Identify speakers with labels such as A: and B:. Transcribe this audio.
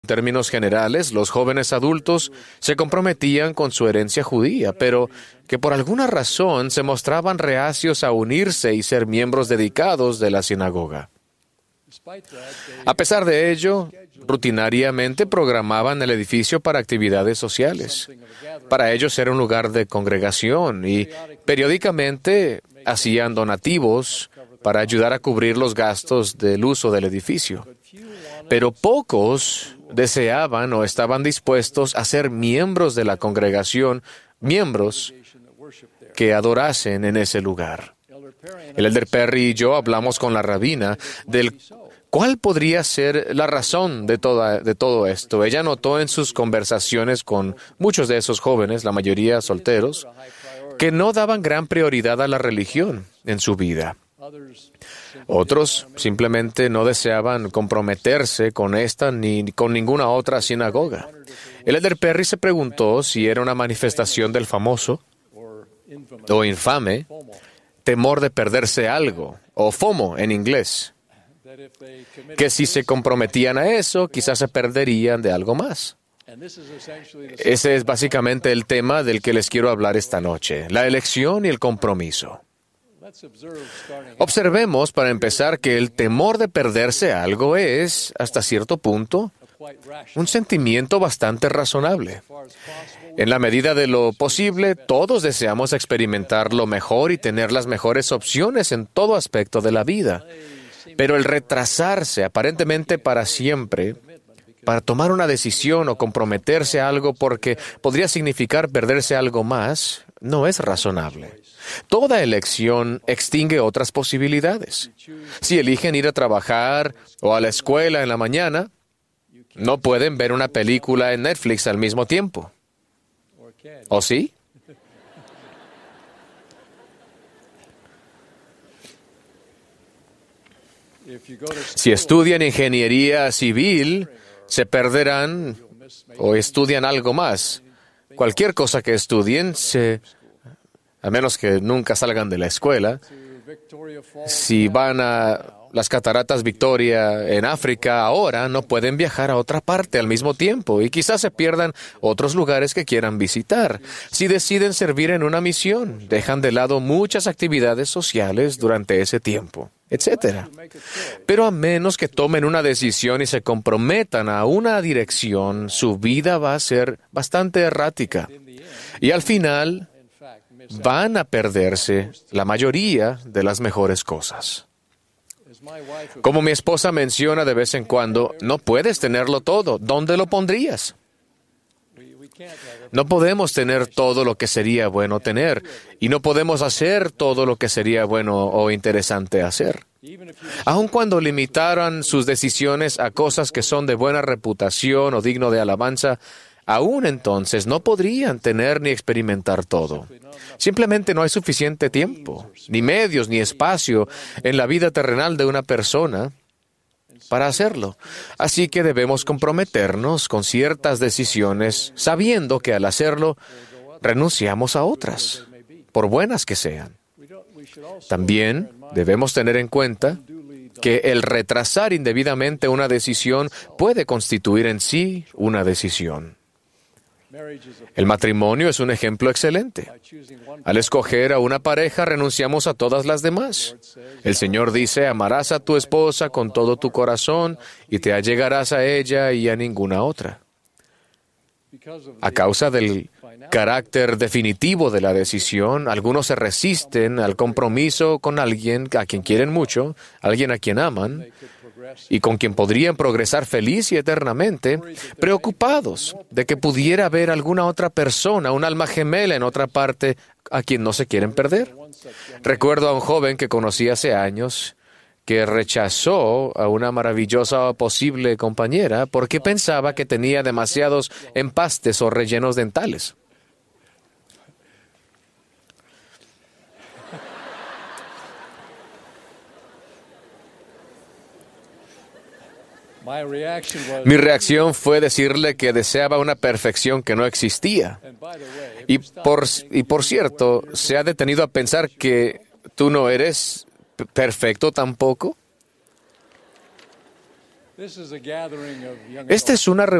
A: términos generales, los jóvenes adultos se comprometían con su herencia judía, pero que por alguna razón se mostraban reacios a unirse y ser miembros dedicados de la sinagoga. A pesar de ello, rutinariamente programaban el edificio para actividades sociales. Para ellos era un lugar de congregación y periódicamente hacían donativos para ayudar a cubrir los gastos del uso del edificio. Pero pocos deseaban o estaban dispuestos a ser miembros de la congregación, miembros que adorasen en ese lugar. El elder Perry y yo hablamos con la rabina del cuál podría ser la razón de todo esto. Ella notó en sus conversaciones con muchos de esos jóvenes, la mayoría solteros, que no daban gran prioridad a la religión en su vida. Otros simplemente no deseaban comprometerse con esta ni con ninguna otra sinagoga. El elder Perry se preguntó si era una manifestación del famoso o infame temor de perderse algo, o FOMO en inglés, que si se comprometían a eso, quizás se perderían de algo más. Ese es básicamente el tema del que les quiero hablar esta noche, la elección y el compromiso. Observemos, para empezar, que el temor de perderse algo es, hasta cierto punto, un sentimiento bastante razonable. En la medida de lo posible, todos deseamos experimentar lo mejor y tener las mejores opciones en todo aspecto de la vida. Pero el retrasarse aparentemente para siempre, para tomar una decisión o comprometerse a algo porque podría significar perderse algo más, no es razonable. Toda elección extingue otras posibilidades. Si eligen ir a trabajar o a la escuela en la mañana, no pueden ver una película en Netflix al mismo tiempo. ¿O sí? Si estudian ingeniería civil, se perderán o estudian algo más. Cualquier cosa que estudien, a menos que nunca salgan de la escuela, si van a las cataratas Victoria en África ahora, no pueden viajar a otra parte al mismo tiempo y quizás se pierdan otros lugares que quieran visitar. Si deciden servir en una misión, dejan de lado muchas actividades sociales durante ese tiempo, etc. Pero a menos que tomen una decisión y se comprometan a una dirección, su vida va a ser bastante errática. Y al final van a perderse la mayoría de las mejores cosas. Como mi esposa menciona de vez en cuando, no puedes tenerlo todo. ¿Dónde lo pondrías? No podemos tener todo lo que sería bueno tener, y no podemos hacer todo lo que sería bueno o interesante hacer. Aun cuando limitaran sus decisiones a cosas que son de buena reputación o digno de alabanza, aún entonces no podrían tener ni experimentar todo. Simplemente no hay suficiente tiempo, ni medios, ni espacio en la vida terrenal de una persona para hacerlo. Así que debemos comprometernos con ciertas decisiones, sabiendo que al hacerlo, renunciamos a otras, por buenas que sean. También debemos tener en cuenta que el retrasar indebidamente una decisión puede constituir en sí una decisión. El matrimonio es un ejemplo excelente. Al escoger a una pareja, renunciamos a todas las demás. El Señor dice, amarás a tu esposa con todo tu corazón y te allegarás a ella y a ninguna otra. A causa del carácter definitivo de la decisión, algunos se resisten al compromiso con alguien a quien quieren mucho, alguien a quien aman, y con quien podrían progresar feliz y eternamente, preocupados de que pudiera haber alguna otra persona, un alma gemela en otra parte a quien no se quieren perder. Recuerdo a un joven que conocí hace años que rechazó a una maravillosa posible compañera porque pensaba que tenía demasiados empastes o rellenos dentales. Mi reacción fue decirle que deseaba una perfección que no existía. Y por cierto, ¿se ha detenido a pensar que tú no eres perfecto tampoco? Esta es una